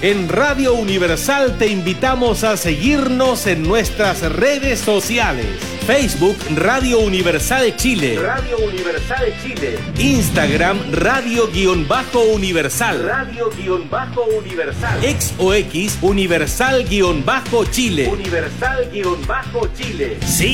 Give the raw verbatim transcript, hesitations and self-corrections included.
En Radio Universal te invitamos a seguirnos en nuestras redes sociales. Facebook Radio Universal Chile. Radio Universal Chile. Instagram Radio-Universal. Radio-Universal. Ex o X Universal-Chile. Universal-Chile. Sí.